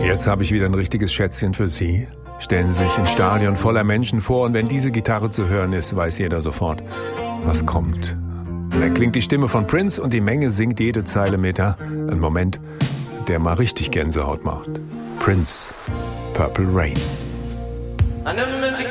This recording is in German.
Jetzt habe ich wieder ein richtiges Schätzchen für Sie. Stellen Sie sich ein Stadion voller Menschen vor und wenn diese Gitarre zu hören ist, weiß jeder sofort, was kommt. Da klingt die Stimme von Prince und die Menge singt jede Zeile mit. Ein Moment, der mal richtig Gänsehaut macht. Prince, Purple Rain. I never meant to